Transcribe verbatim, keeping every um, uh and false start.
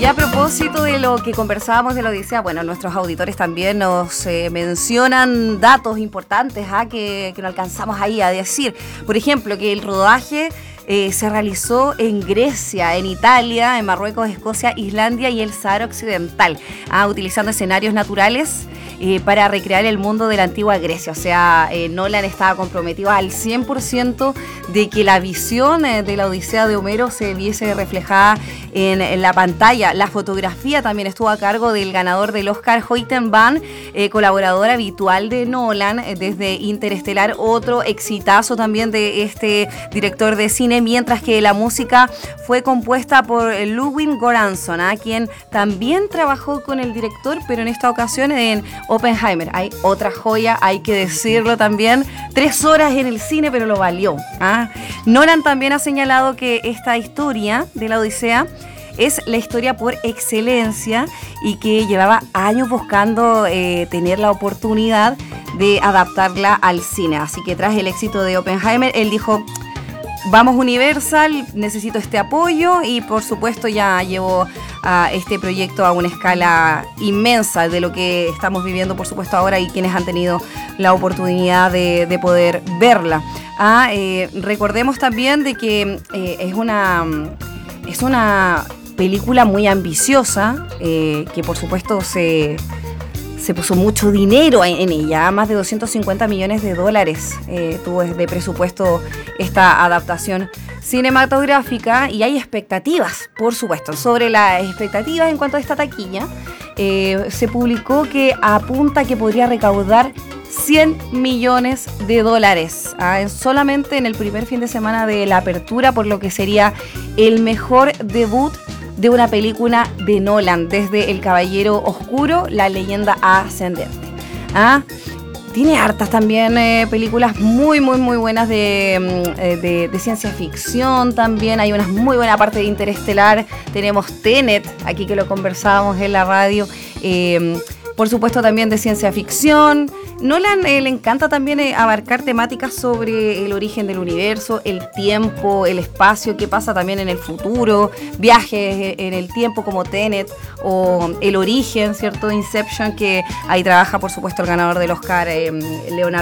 Y a propósito de lo que conversábamos de la Odisea, bueno, nuestros auditores también nos eh, mencionan datos importantes ¿ah? que, que no alcanzamos ahí a decir. Por ejemplo, que el rodaje eh, se realizó en Grecia, en Italia, en Marruecos, Escocia, Islandia y el Sahara Occidental, ¿ah? utilizando escenarios naturales eh, para recrear el mundo de la antigua Grecia. O sea, eh, Nolan estaba comprometido al cien por ciento de que la visión eh, de la Odisea de Homero se viese reflejada en, en la pantalla. La fotografía también estuvo a cargo del ganador del Oscar, Hoyten Van, eh, colaborador habitual de Nolan eh, desde Interestelar, otro exitazo también de este director de cine, mientras que la música fue compuesta por Ludwig Göransson, ¿eh? quien también trabajó con el director, pero en esta ocasión en Oppenheimer. Hay otra joya, hay que decirlo también, tres horas en el cine, pero lo valió. ¿eh? Nolan también ha señalado que esta historia de la Odisea es la historia por excelencia y que llevaba años buscando eh, tener la oportunidad de adaptarla al cine. Así que tras el éxito de Oppenheimer, él dijo: vamos Universal, necesito este apoyo, y por supuesto ya llevó a este proyecto a una escala inmensa de lo que estamos viviendo, por supuesto, ahora, y quienes han tenido la oportunidad de, de poder verla. Ah, eh, recordemos también de que eh, es una, es una película muy ambiciosa, eh, que por supuesto se... Se puso mucho dinero en, en ella, más de doscientos cincuenta millones de dólares eh, tuvo de presupuesto esta adaptación cinematográfica, y hay expectativas, por supuesto. Sobre las expectativas en cuanto a esta taquilla, eh, se publicó que apunta que podría recaudar cien millones de dólares ¿ah? solamente en el primer fin de semana de la apertura, por lo que sería el mejor debut de una película de Nolan, desde El Caballero Oscuro, La Leyenda Ascendente. ¿Ah? Tiene hartas también eh, películas muy, muy, muy buenas de, de, de ciencia ficción también. Hay una muy buena parte de Interestelar. Tenemos Tenet, aquí que lo conversábamos en la radio. Eh, por supuesto también de ciencia ficción. Nolan eh, le encanta también eh, abarcar temáticas sobre el origen del universo, el tiempo, el espacio, qué pasa también en el futuro, viajes en el tiempo como Tenet, o El Origen, ¿cierto? Inception, que ahí trabaja por supuesto el ganador del Oscar, eh, Leonardo